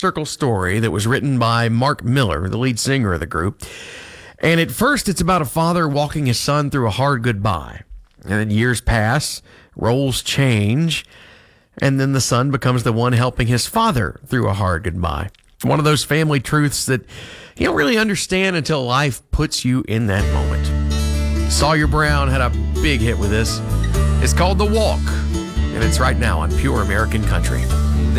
circle story that was written by Mark Miller, the lead singer of the group. And at first, it's about a father walking his son through a hard goodbye. And then years pass, roles change, and then the son becomes the one helping his father through a hard goodbye. One of those family truths that you don't really understand until life puts you in that moment. Sawyer Brown had a big hit with this. It's called The Walk, and it's right now on Pure American Country.